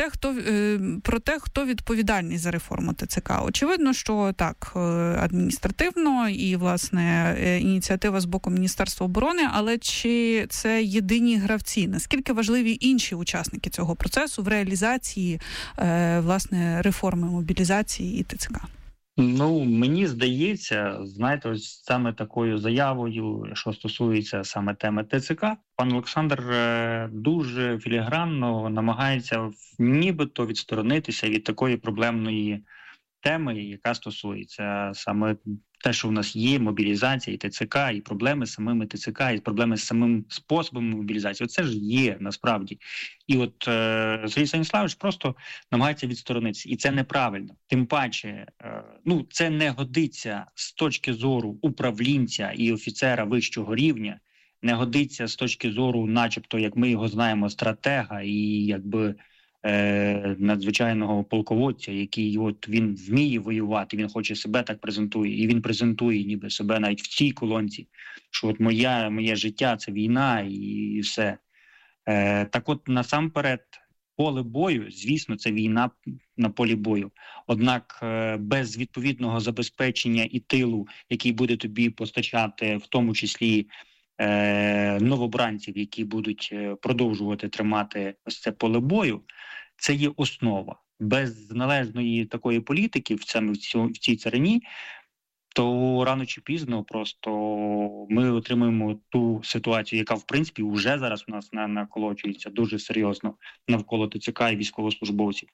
про те, хто відповідальний за реформу ТЦК. Очевидно, що так, адміністративно і, власне, ініціатива з боку Міністерства оборони, але чи це єдині гравці? Наскільки важливі інші учасники цього процесу в реалізації, власне, реформи мобілізації і ТЦК? Ну, мені здається, знаєте, ось саме такою заявою, що стосується саме теми ТЦК, пан Олександр дуже філігранно намагається нібито відсторонитися від такої проблемної теми, яка стосується саме те, що в нас є мобілізація і ТЦК, і проблеми з самими ТЦК, і проблеми з самим способом мобілізації. Оце ж є насправді. І от Сергій Станіславович просто намагається відсторонитися. І це неправильно. Тим паче, це не годиться з точки зору управлінця і офіцера вищого рівня, не годиться з точки зору, начебто, як ми його знаємо, стратега і якби надзвичайного полководця, який от він вміє воювати, він хоче себе так презентує, і він презентує ніби себе навіть в цій колонці, що от моє життя – це війна і все. Так от насамперед поле бою, звісно, це війна на полі бою. Однак без відповідного забезпечення і тилу, який буде тобі постачати, в тому числі новобранців, які будуть продовжувати тримати ось це поле бою, це є основа. Без належної такої політики в цій царині, то рано чи пізно просто ми отримаємо ту ситуацію, яка в принципі вже зараз у нас наколочується дуже серйозно навколо ТЦК і військовослужбовців.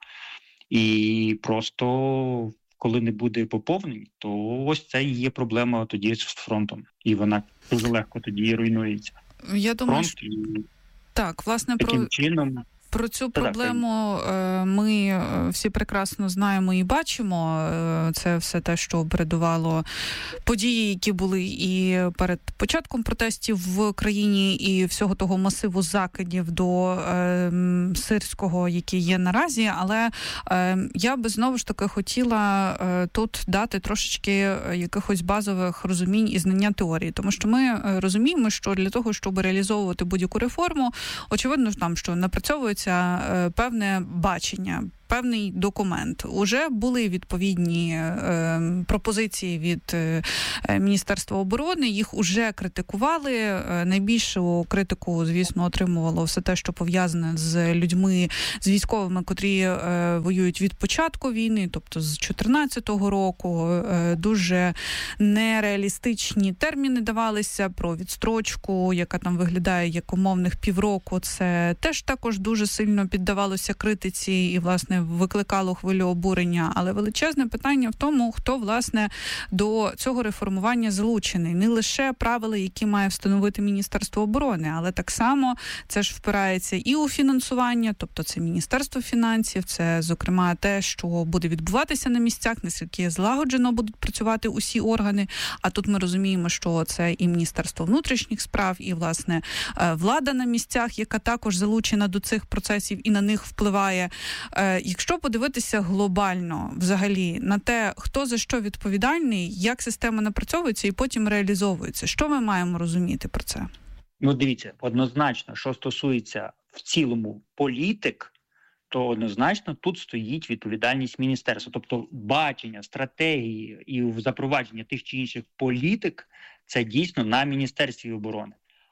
І просто коли не буде поповнень, то ось це і є проблема тоді з фронтом. І вона дуже легко тоді руйнується. Я думаю, фронт, так, власне, таким чином Про цю проблему ми всі прекрасно знаємо і бачимо. Це все те, що передувало події, які були і перед початком протестів в країні, і всього того масиву закидів до Сирського, який є наразі. Але я би знову ж таки хотіла тут дати трошечки якихось базових розумінь і знання теорії. Тому що ми розуміємо, що для того, щоб реалізовувати будь-яку реформу, очевидно ж там, що напрацьовується певне бачення, певний документ. Уже були відповідні пропозиції від Міністерства оборони, їх уже критикували. Найбільшу критику, звісно, отримувало все те, що пов'язане з людьми, з військовими, котрі воюють від початку війни, тобто з 2014 року. Дуже нереалістичні терміни давалися про відстрочку, яка там виглядає як умовних півроку. Це теж також дуже сильно піддавалося критиці і, власне, викликало хвилю обурення, але величезне питання в тому, хто, власне, до цього реформування залучений. Не лише правила, які має встановити Міністерство оборони, але так само це ж впирається і у фінансування, тобто це Міністерство фінансів, це, зокрема, те, що буде відбуватися на місцях, наскільки злагоджено будуть працювати усі органи, а тут ми розуміємо, що це і Міністерство внутрішніх справ, і, власне, влада на місцях, яка також залучена до цих процесів і на них впливає. Якщо подивитися глобально взагалі на те, хто за що відповідальний, як система напрацьовується і потім реалізовується, що ми маємо розуміти про це? Ну, дивіться, однозначно, що стосується в цілому політик, то однозначно тут стоїть відповідальність міністерства. Тобто бачення, стратегії і запровадження тих чи інших політик – це дійсно на Міністерстві оборони.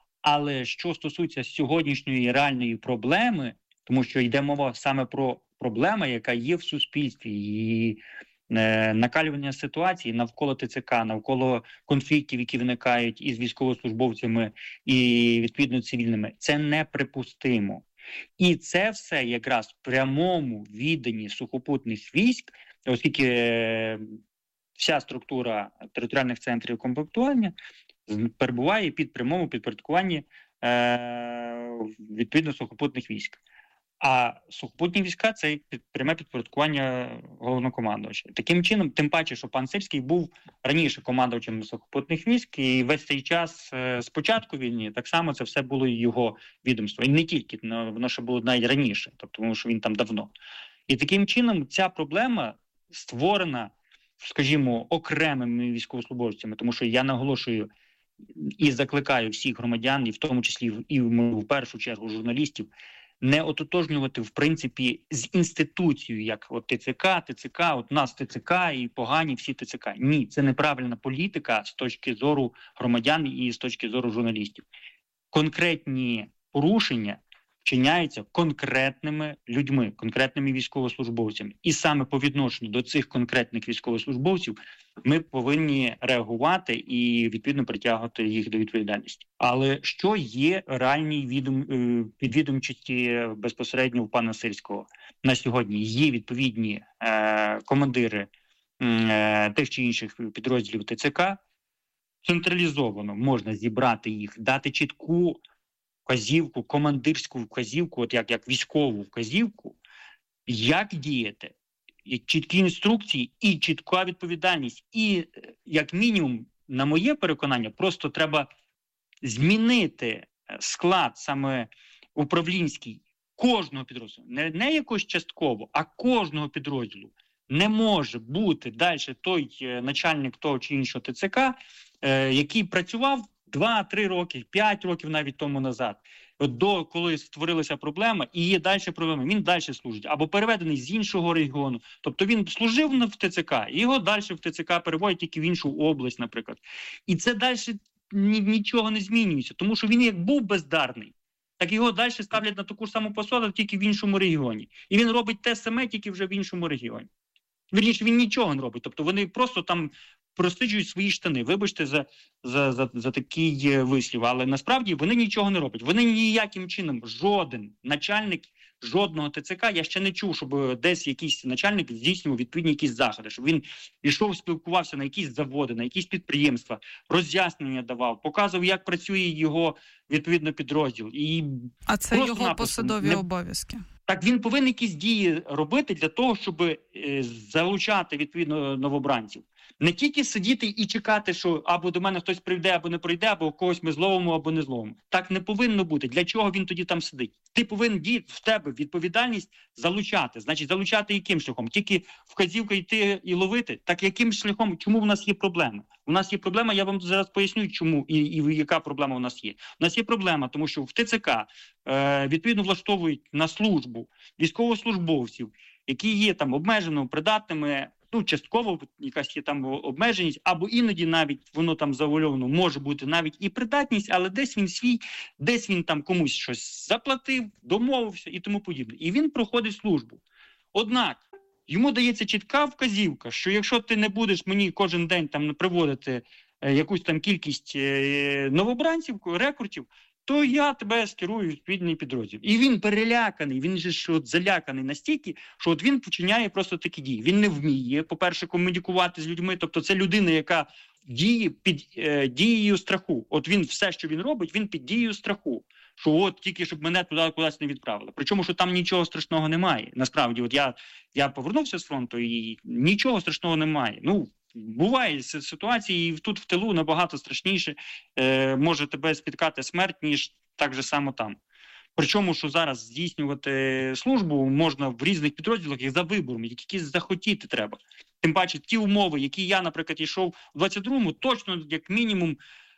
Але що стосується сьогоднішньої реальної проблеми, тому що йде мова саме про проблему, яка є в суспільстві, і накалювання ситуації навколо ТЦК, навколо конфліктів, які виникають із військовослужбовцями і, відповідно, цивільними, це неприпустимо. І це все якраз в прямому відданні сухопутних військ, оскільки вся структура територіальних центрів комплектування перебуває під прямому підпорядкуванні відповідно сухопутних військ. А сухопутні війська – це пряме підпорядкування головнокомандувача. Таким чином, тим паче, що пан Сирський був раніше командувачем сухопутних військ, і весь цей час з початку війни так само це все було його відомство. І не тільки, воно ще було навіть раніше, тобто, тому що він там давно. І таким чином ця проблема створена, скажімо, окремими військовослужбовцями, тому що я наголошую і закликаю всіх громадян, і в тому числі і в першу чергу журналістів, не ототожнювати, в принципі, з інституцією, як от ТЦК, от у нас ТЦК і погані всі ТЦК. Ні, це неправильна політика з точки зору громадян і з точки зору журналістів. Конкретні порушення вчиняються конкретними людьми, конкретними військовослужбовцями. І саме по відношенню до цих конкретних військовослужбовців ми повинні реагувати і, відповідно, притягувати їх до відповідальності. Але що є реальній підвідомчості безпосередньо у пана Сирського на сьогодні? Є відповідні командири тих чи інших підрозділів ТЦК. Централізовано можна зібрати їх, дати чітку вказівку, командирську вказівку, от як військову вказівку, як діяти, чіткі інструкції і чітка відповідальність. І, як мінімум, на моє переконання, просто треба змінити склад саме управлінський кожного підрозділу. Не якось частково, а кожного підрозділу. Не може бути далі той начальник того чи іншого ТЦК, який працював 2-3 роки, 5 років навіть тому назад, коли створилася проблема, і є далі проблема, він далі служить, або переведений з іншого регіону. Тобто він служив в ТЦК, і його далі в ТЦК переводять тільки в іншу область, наприклад. І це далі нічого не змінюється, тому що він як був бездарний, так його далі ставлять на таку ж саму посаду, тільки в іншому регіоні. І він робить те саме, тільки вже в іншому регіоні. Вірніше, він нічого не робить, тобто вони просто там просиджують свої штани. Вибачте за такий вислів, але насправді вони нічого не роблять. Вони ніяким чином, жоден начальник жодного ТЦК, я ще не чув, щоб десь якийсь начальник здійснював відповідні якісь заходи, щоб він пішов, спілкувався на якісь заводи, на якісь підприємства, роз'яснення давав, показував, як працює його відповідно підрозділ. А це його посадові обов'язки? Так він повинен якісь дії робити для того, щоб залучати, відповідно, новобранців. Не тільки сидіти і чекати, що або до мене хтось прийде, або не прийде, або когось ми зловимо, або не зловимо. Так не повинно бути. Для чого він тоді там сидить? Ти повинен в тебе відповідальність залучати. Значить, залучати яким шляхом? Тільки вказівка йти і ловити? Так яким шляхом? Чому в нас є проблема? У нас є проблема, я вам зараз поясню, чому і яка проблема у нас є. У нас є проблема, тому що в ТЦК відповідно влаштовують на службу військовослужбовців, які є там обмежено придатними, частково якась є там обмеженість, або іноді навіть воно там завуальовано, може бути навіть і придатність, але десь він там комусь щось заплатив, домовився і тому подібне. І він проходить службу. Однак йому дається чітка вказівка, що якщо ти не будеш мені кожен день там приводити якусь там кількість новобранців, рекрутів, то я тебе скерую в відповідний підрозділ. І він переляканий, він же заляканий настільки, що от він починяє просто такі дії. Він не вміє, по-перше, комунікувати з людьми, тобто це людина, яка діє під дією страху. От він все, що він робить, він під дією страху. Що от тільки, щоб мене туди кудись не відправили. Причому, що там нічого страшного немає. Насправді, от я повернувся з фронту і нічого страшного немає. Буває ситуації, і тут в тилу набагато страшніше може тебе спіткати смерть, ніж так же само там. Причому, що зараз здійснювати службу можна в різних підрозділах і за вибором, які захотіти треба. Тим паче, ті умови, які я, наприклад, йшов у 22-му, точно, як мінімум,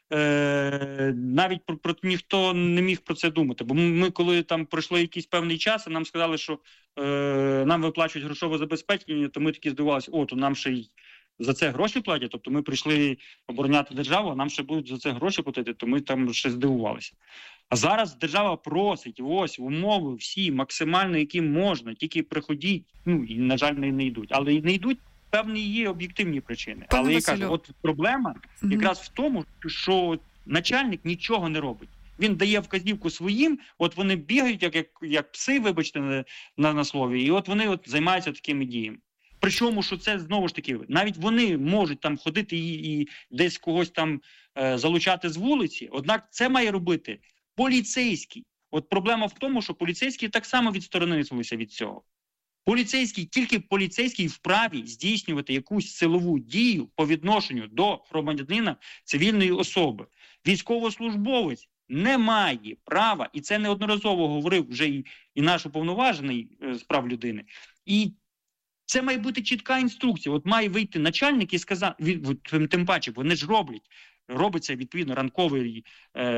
навіть про ніхто не міг про це думати. Бо ми, коли там пройшло якийсь певний час, і нам сказали, що нам виплачують грошове забезпечення, то ми такі здивувалися, то нам ще й за це гроші платять, тобто ми прийшли обороняти державу, а нам ще будуть за це гроші платити, то ми там ще здивувалися. А зараз держава просить, ось, умови всі, максимально, які можна, тільки приходіть, і, на жаль, не йдуть. Але і не йдуть, певні є об'єктивні причини. Пане Але я Василю, кажу, от проблема якраз в тому, що начальник нічого не робить. Він дає вказівку своїм, от вони бігають, як пси, вибачте, на слові, і от вони займаються такими діями. Причому, що це, знову ж таки, навіть вони можуть там ходити і десь когось там залучати з вулиці, однак це має робити поліцейський. От проблема в тому, що поліцейські так само відсторонилися від цього. Тільки поліцейський вправі здійснювати якусь силову дію по відношенню до громадянина цивільної особи. Військовослужбовець не має права, і це неодноразово говорив вже і наш уповноважений з прав людини, і це має бути чітка інструкція. От має вийти начальник і сказати, тим паче, вони ж робиться відповідно ранковий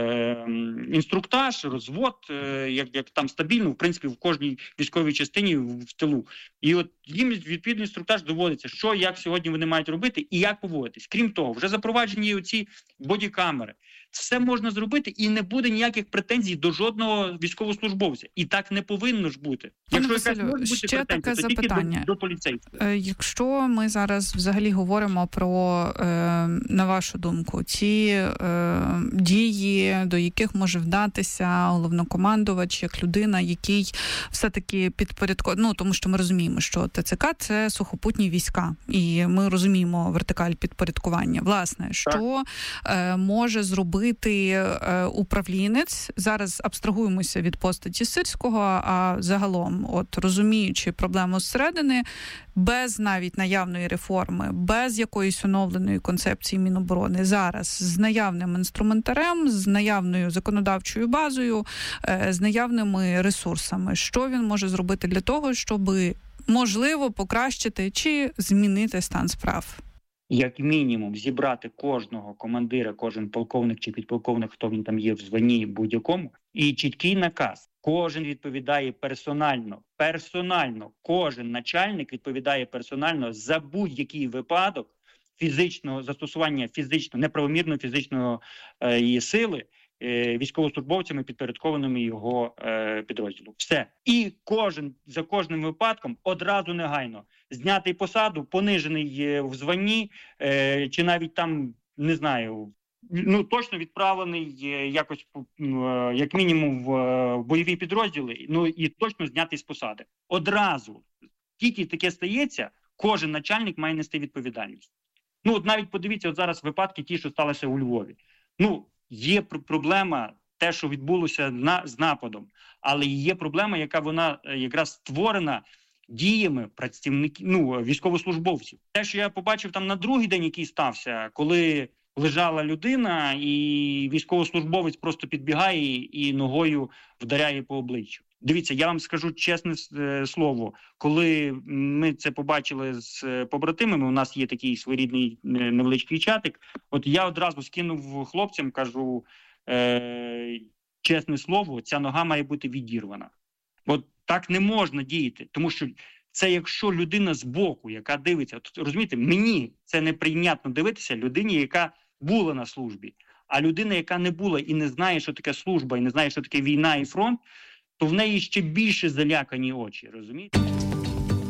інструктаж, розвод, як там стабільно, в принципі, в кожній військовій частині в тилу. І от їм відповідний інструктаж доводиться, що, як сьогодні вони мають робити і як поводитись. Крім того, вже запроваджені оці бодікамери. Все можна зробити і не буде ніяких претензій до жодного військовослужбовця. І так не повинно ж бути. Пане Василю, ще таке запитання. До поліцейських. Якщо ми зараз взагалі говоримо про, на вашу думку, ці дії, до яких може вдатися головнокомандувач, як людина, який все-таки підпорядкований, тому що ми розуміємо, що ТЦК – це сухопутні війська, і ми розуміємо вертикаль підпорядкування. Власне, що може зробити управлінець, зараз абстрагуємося від постаті Сирського, а загалом, от розуміючи проблему зсередини, без навіть наявної реформи, без якоїсь оновленої концепції Міноборони, зараз з наявним інструментарем, з наявною законодавчою базою, з наявними ресурсами. Що він може зробити для того, щоб, можливо, покращити чи змінити стан справ? Як мінімум зібрати кожного командира, кожен полковник чи підполковник, хто він там є в званні будь-якому, і чіткий наказ. Кожен відповідає персонально, кожен начальник відповідає персонально за будь-який випадок фізичного застосування неправомірної фізичної сили військовослужбовцями, підпорядкованими його підрозділу. Все. І за кожним випадком одразу негайно знятий посаду, понижений в званні, чи навіть там, не знаю, точно відправлений якось, як мінімум, в бойові підрозділи, і точно знятий з посади. Одразу. Тільки таке стається, кожен начальник має нести відповідальність. От навіть подивіться, от зараз випадки ті, що сталися у Львові. Є проблема те, що відбулося з нападом. Але є проблема, яка вона якраз створена діями працівників, військовослужбовців. Те, що я побачив там на другий день, який стався, коли лежала людина, і військовослужбовець просто підбігає і ногою вдаряє по обличчю. Дивіться, я вам скажу чесне слово, коли ми це побачили з побратимами, у нас є такий своєрідний невеличкий чатик, от я одразу скинув хлопцям, кажу, чесне слово, ця нога має бути відірвана. От так не можна діяти, тому що це якщо людина збоку, яка дивиться, розумієте, мені це неприйнятно дивитися людині, яка була на службі, а людина, яка не була і не знає, що таке служба, і не знає, що таке війна і фронт, то в неї ще більше залякані очі, розумієте?